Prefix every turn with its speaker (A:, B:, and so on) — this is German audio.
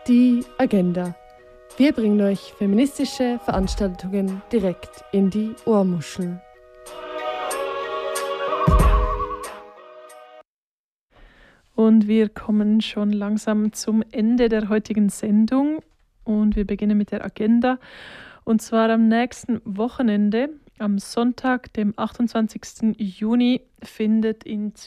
A: Die Agenda. Wir bringen euch feministische Veranstaltungen direkt in die Ohrmuschel.
B: Und wir kommen schon langsam zum Ende der heutigen Sendung und wir beginnen mit der Agenda. Und zwar am nächsten Wochenende, am Sonntag, dem 28. Juni, findet in Zürich